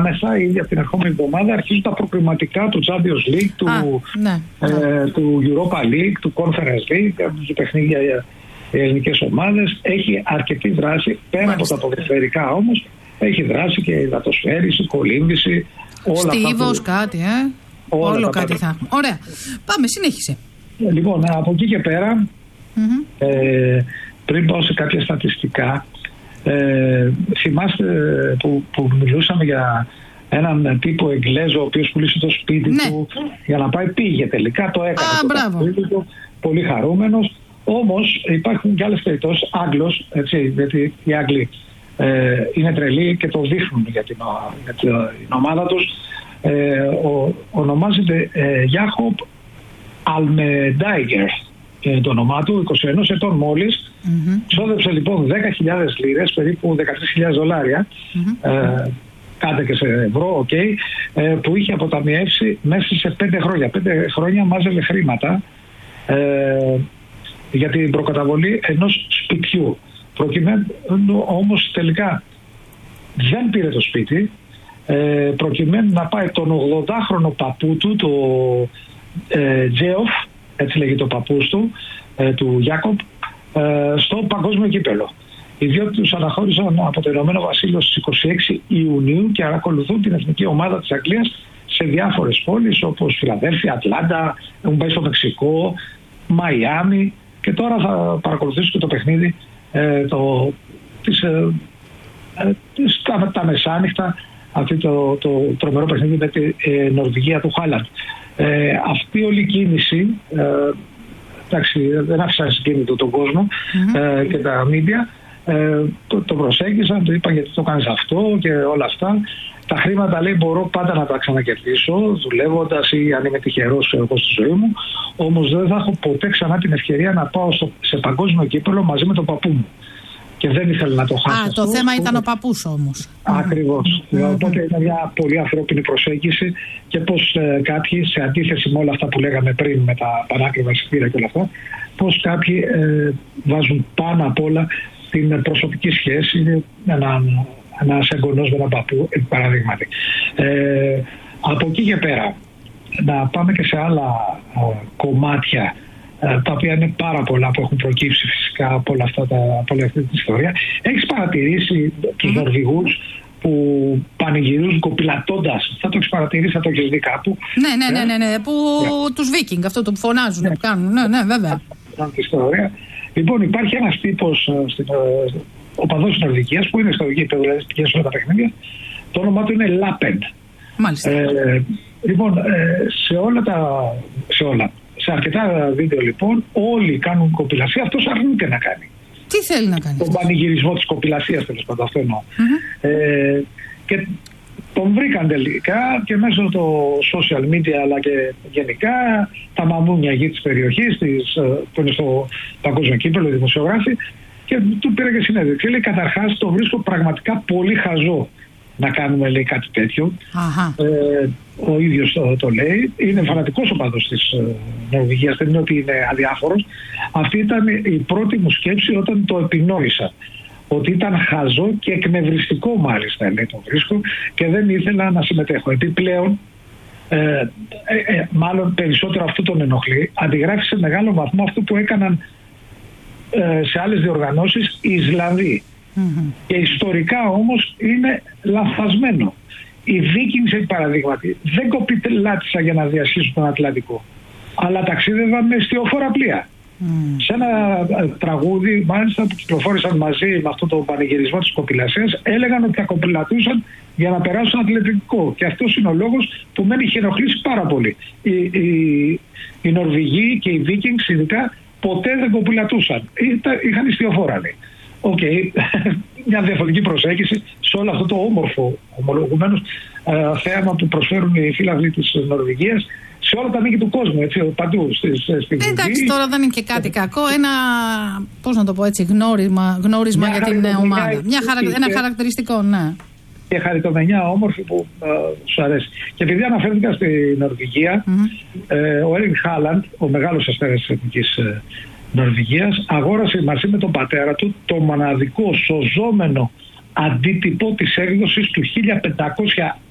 άμεσα, ήδη από την ερχόμενη εβδομάδα, αρχίζουν τα προκριματικά του Champions League, του Europa League, του Conference League, του παιχνίδια για ελληνικές ομάδες. Έχει αρκετή δράση, πέρα από τα ποδοσφαιρικά όμως, έχει δράση και υδατοσφαίριση, κολύμβηση. Στίβος, κάτι, όλο κάτι θα έχουμε. Ωραία. Πάμε, συνέχισε. Λοιπόν, από εκεί και πέρα, πριν πάω σε κάποια στατιστικά, θυμάστε που μιλούσαμε για έναν τύπο Εγγλέζο ο οποίος πουλήσε το σπίτι του για να πάει, πήγε τελικά, το έκανε το σπίτι του, πολύ χαρούμενος. Όμως υπάρχουν και άλλες περιπτώσεις, Άγγλος, έτσι, γιατί οι Άγγλοι είναι τρελοί και το δείχνουν για την ομάδα τους. Ονομάζεται Γιάκοπ Αλμεντάιγκερ το όνομά του, 21 ετών μόλις. Ξόδεψε λοιπόν 10.000 λίρες, περίπου 13.000 δολάρια, κάτε και σε ευρώ, που είχε αποταμιεύσει μέσα σε 5 χρόνια. 5 χρόνια μάζευε χρήματα για την προκαταβολή ενός σπιτιού. Προκειμένου όμως τελικά δεν πήρε το σπίτι, προκειμένου να πάει τον 80χρονο παππού του, το Τζέοφ, έτσι λέγεται ο παππούς του Γιάκοπ, στο παγκόσμιο κύπελο. Οι δύο τους αναχώρησαν από το Ηνωμένο Βασίλειο στις 26 Ιουνίου και ακολουθούν την εθνική ομάδα της Αγγλίας σε διάφορες πόλεις όπως Φιλαδέλφια, Ατλάντα, έχουν πάει στο Μεξικό, Μαϊάμι, και τώρα θα παρακολουθήσουν και το παιχνίδι τα μεσάνυχτα, αυτή το τρομερό παιχνίδι με τη Νορβηγία του Χάλαντ. Αυτή όλη η κίνηση, εντάξει, δεν άφησαν συγκίνητο τον κόσμο και τα μίντια, το προσέγγισαν, του είπαν γιατί το κάνεις αυτό και όλα αυτά. Τα χρήματα, λέει, μπορώ πάντα να τα ξανακερδίσω δουλεύοντας ή αν είμαι τυχερός εγώ στη ζωή μου, όμως δεν θα έχω ποτέ ξανά την ευκαιρία να πάω σε παγκόσμιο κύπελο μαζί με τον παππού μου. Και δεν ήθελε να το χάσει. Το θέμα ήταν ο παππούς όμως. Ακριβώς. Οπότε είναι μια πολύ ανθρώπινη προσέγγιση και πως κάποιοι, σε αντίθεση με όλα αυτά που λέγαμε πριν με τα πανάκριβα εισιτήρια και όλα αυτά, πως κάποιοι βάζουν πάνω απ' όλα την προσωπική σχέση, ένας εγγονός με έναν παππού, παραδείγματι. Από εκεί και πέρα, να πάμε και σε άλλα κομμάτια, τα οποία είναι πάρα πολλά που έχουν προκύψει φυσικά από όλη αυτή την ιστορία. Έχεις παρατηρήσει τους Νορβηγούς που πανηγυρίζουν κοπηλατώντας? Θα το έχεις παρατηρήσει, θα το έχεις δει κάπου? Ναι, που τους Βίκινγκ, αυτό το που φωνάζουν, που κάνουν, ναι, βέβαια. Ιστορία. Λοιπόν, υπάρχει ένας τύπος οπαδός της Νορβηγίας που είναι στο γήπεδο, δηλαδή πηγαίνει σε όλα τα παιχνίδια. Το όνομά του είναι Λάπεν. Μάλιστα. Λοιπόν, σε αρκετά βίντεο λοιπόν όλοι κάνουν κοπηλασία, αυτός αρνείται να κάνει. Τι θέλει να κάνει? Τον πανηγυρισμό της κοπηλασίας, τέλος πάντων, αυτό εννοώ. Και τον βρήκαν τελικά και μέσω το social media αλλά και γενικά τα μαμούνια γη της περιοχής που είναι στο παγκόσμιο κύπελο, οι δημοσιογράφοι, και του πήρε και συνέντευξη. Λέει, καταρχάς το βρίσκω πραγματικά πολύ χαζό να κάνουμε, λέει, κάτι τέτοιο. Ο ίδιος το λέει. Είναι φανατικός οπαδός της Νορβηγίας, δεν είναι ότι είναι αδιάφορος. Αυτή ήταν η πρώτη μου σκέψη όταν το επινόησα. Ότι ήταν χαζό και εκνευριστικό, μάλιστα, λέει, το βρίσκω, και δεν ήθελα να συμμετέχω. Επιπλέον, μάλλον περισσότερο αυτό τον ενοχλεί, αντιγράφει σε μεγάλο βαθμό αυτό που έκαναν σε άλλες διοργανώσεις οι Ισλανδοί. Και ιστορικά όμως είναι λανθασμένο. Οι Βίκινγκς, παραδείγματι, δεν κοπηλάτησαν για να διασχίσουν τον Ατλαντικό, αλλά ταξίδευαν με εστιοφόρα πλοία. Σε ένα τραγούδι, μάλιστα, που κυκλοφόρησαν μαζί με αυτό το πανηγυρισμό της κοπηλασίας, έλεγαν ότι θα κοπηλατούσαν για να περάσουν στον Ατλαντικό. Και αυτός είναι ο λόγος που με είχε ενοχλήσει πάρα πολύ. Οι Νορβηγοί και οι Βίκινγκς ειδικά ποτέ δεν κοπηλατούσαν. Είχαν εστιοφόρα, λέει. Μια διαφορετική προσέγγιση σε όλο αυτό το όμορφο, ομολογουμένως, θέαμα που προσφέρουν οι φίλοι της Νορβηγίας σε όλα τα μήκη του κόσμου, έτσι, παντού στην εντάξει, τώρα δεν είναι και κάτι κακό, ένα, πώς να το πω έτσι, γνώρισμα για την ομάδα. Ένα χαρακτηριστικό, ναι. Και χαριτομενιά όμορφη που σου αρέσει. Και επειδή αναφέρθηκα στη Νορβηγία, ο Έρλινγκ Χάλαντ, ο μεγάλος αστέρας της εθνικής Νορβηγίας, αγόρασε μαζί με τον πατέρα του το μοναδικό σωζόμενο αντίτυπο της έκδοσης του